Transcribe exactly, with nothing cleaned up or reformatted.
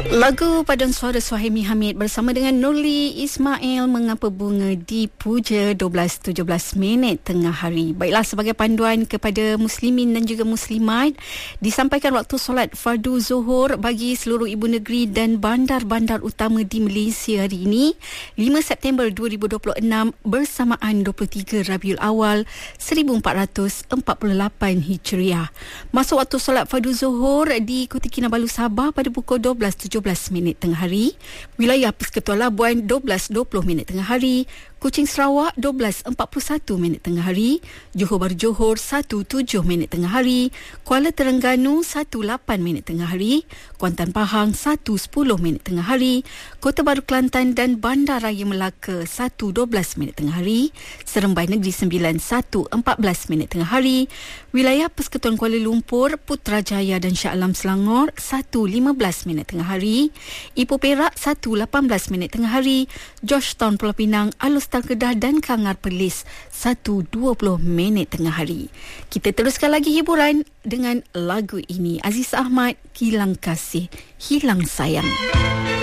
Lagu paduan suara Suhaimi Hamid bersama dengan Nurli Ismail, Mengapa Bunga Dipuja, dua belas tujuh belas minit tengah hari. Baiklah, sebagai panduan kepada muslimin dan juga muslimat, disampaikan waktu solat fardu zuhur bagi seluruh ibu negeri dan bandar-bandar utama di Malaysia hari ini, lima September dua ribu dua puluh enam, bersamaan dua puluh tiga Rabiul Awal seribu empat ratus empat puluh lapan Hijriah. Masuk waktu solat fardu zuhur di Kota Kinabalu, Sabah pada pukul dua belas tujuh belas minit tengah hari, wilayah Persekutuan Labuan dua belas dua puluh minit tengah hari, Kuching Sarawak dua belas empat puluh satu minit tengah hari, Johor Bahru Johor satu tujuh minit tengah hari, Kuala Terengganu satu lapan minit tengah hari, Kuantan Pahang satu sepuluh minit tengah hari, Kota Baru Kelantan dan Bandar Raya Melaka satu dua belas minit tengah hari, Seremban Negeri Sembilan satu empat belas minit tengah hari, wilayah Persekutuan Kuala Lumpur, Putrajaya dan Shah Alam Selangor satu lima belas minit tengah hari, Ipoh Perak satu lapan belas minit tengah hari, Georgetown Pulau Pinang, Alor Setar Kedah dan Kangar Perlis satu dua puluh minit tengah hari. Kita teruskan lagi hiburan dengan lagu ini. Aziz Ahmad, Hilang Kasih, Hilang Sayang.